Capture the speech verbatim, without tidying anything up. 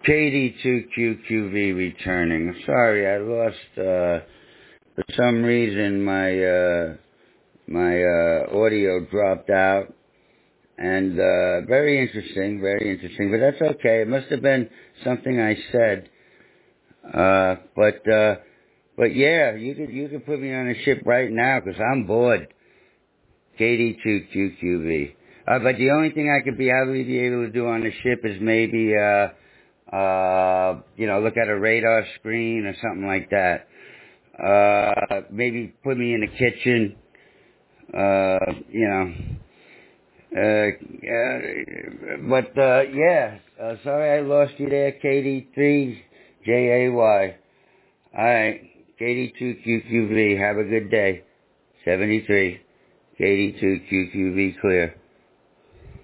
K D two Q Q V returning. Sorry, I lost, uh, for some reason my, uh, my, uh, audio dropped out. And, uh, very interesting, very interesting, but that's okay. It must have been something I said. Uh, but, uh, but yeah, you could, you could put me on a ship right now, cause I'm bored. K D two Q Q V. Uh, but the only thing I could be, I would be able to do on the ship is maybe, uh, uh, you know, look at a radar screen or something like that. Uh, maybe put me in the kitchen, uh, you know. Uh, uh, but, uh, yeah, uh, sorry I lost you there, K D three J A Y. Alright, K D two Q Q V, have a good day. seventy-three, K D two Q Q V clear.